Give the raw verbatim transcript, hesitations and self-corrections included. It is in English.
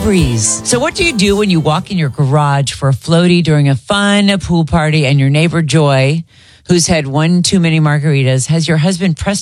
breeze. So what do you do when you walk in your garage for a floaty during a fun pool party and your neighbor Joy, who's had one too many margaritas, has your husband pressed